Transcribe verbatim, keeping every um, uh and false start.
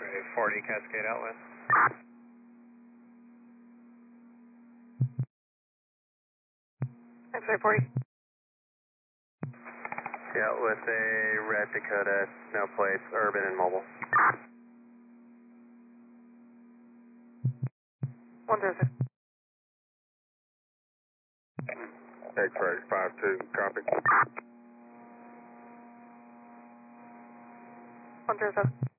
X-ray forty Cascade out west. X-ray forty. Yeah, with a red Dakota, no plates, urban and mobile. one zero six. X-ray five two, copy. one zero seven.